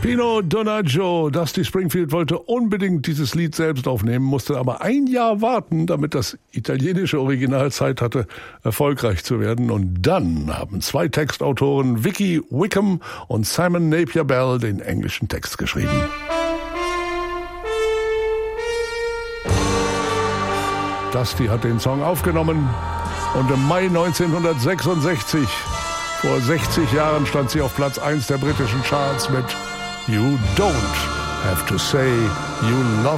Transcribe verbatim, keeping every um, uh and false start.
Pino Donaggio, Dusty Springfield wollte unbedingt dieses Lied selbst aufnehmen, musste aber ein Jahr warten, damit das italienische Original Zeit hatte, erfolgreich zu werden. Und dann haben zwei Textautoren, Vicky Wickham und Simon Napier Bell, den englischen Text geschrieben. Dusty hat den Song aufgenommen und im Mai neunzehnhundertsechsundsechzig, vor sechzig Jahren, stand sie auf Platz eins der britischen Charts mit You Don't Have to Say You Love